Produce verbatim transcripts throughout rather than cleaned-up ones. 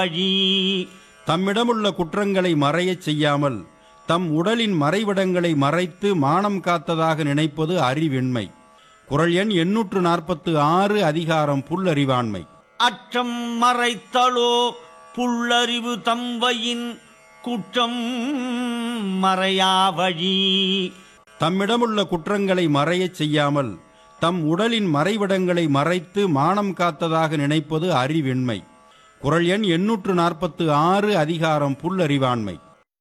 தம்மிடமுள்ள குற்றங்களை மறையச் செய்யாமல் தம் உடலின் மறைவிடங்களை மறைத்து மானம் காத்ததாக நினைப்பது அறிவெண்மை. குறள் எண் எண்ணூற்று நாற்பத்து ஆறு, அதிகாரம் புல்லறிவாண்மை. அற்றம் மறைத்தலோ புல்லறிவு தம்வையின் குற்றம் மறையா வழி. தம்மிடமுள்ள குற்றங்களை மறையச் செய்யாமல் தம் உடலின் மறைவிடங்களை மறைத்து மானம் காத்ததாக நினைப்பது அறிவெண்மை. குறள் எண் எண்ணூற்று நாற்பத்து ஆறு, அதிகாரம் புல்லறிவாண்மை.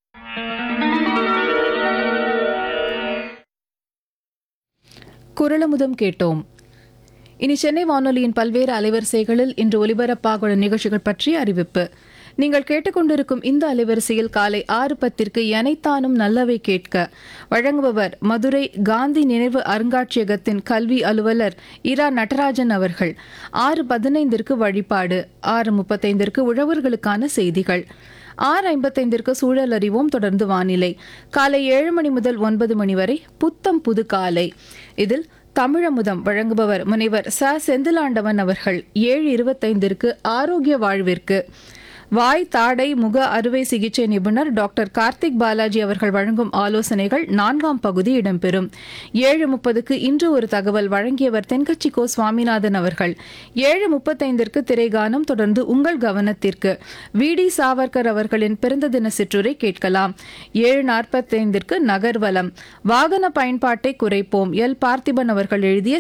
குறளமுதம் கேட்டோம். இனி சென்னை வானொலியின் பல்வேறு அலைவரிசைகளில் இன்று ஒலிபரப்பாக நிகழ்ச்சிகள் பற்றிய அறிவிப்பு. நீங்கள் கேட்டுக்கொண்டிருக்கும் இந்த அலைவரிசையில் காலை ஆறு பத்திற்கு எனைத்தானும் நல்லவை கேட்க வழங்குபவர் மதுரை காந்தி நினைவு அருங்காட்சியகத்தின் கல்வி அலுவலர் இரா நடராஜன் அவர்கள். ஆறு பதினைந்திற்கு வழிபாடு, ஆறு முப்பத்தைந்திற்கு உழவர்களுக்கான செய்திகள், ஆறு ஐம்பத்தைந்திற்கு சூழல் அறிவோம், தொடர்ந்து வானிலை. காலை ஏழு மணி முதல் ஒன்பது மணி வரை புத்தம் புது காலை. இதில் தமிழமுதம் வழங்குபவர் முனைவர் ச செந்திலாண்டவன் அவர்கள். ஏழு இருபத்தைந்திற்கு ஆரோக்கிய வாழ்விற்கு வாய் தாடை முக அறுவை சிகிச்சை நிபுணர் டாக்டர் கார்த்திக் பாலாஜி அவர்கள் வழங்கும் ஆலோசனைகள் நான்காம் பகுதி இடம்பெறும். ஏழு முப்பதுக்கு இன்று ஒரு தகவல் வழங்கியவர் தென்கட்சி கோ சுவாமிநாதன் அவர்கள். ஏழு முப்பத்தைந்திற்கு திரைகானம், தொடர்ந்து உங்கள் கவனத்திற்கு வி டி சாவர்கர் அவர்களின் பிறந்த தின சிற்றுரை கேட்கலாம். ஏழு நாற்பத்தைந்திற்கு நகர்வலம், வாகன பயன்பாட்டை குறைப்போம், எல் பார்த்திபன் அவர்கள் எழுதிய